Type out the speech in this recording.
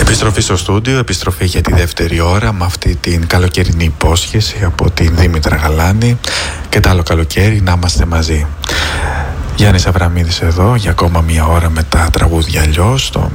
Επιστροφή στο στούντιο, επιστροφή για τη δεύτερη ώρα με αυτή την καλοκαιρινή υπόσχεση από την Δήμητρα Γαλάνη και το άλλο καλοκαίρι να είμαστε μαζί. Γιάννης Αβραμίδης εδώ για ακόμα μία ώρα με τα τραγούδια αλλιώς, το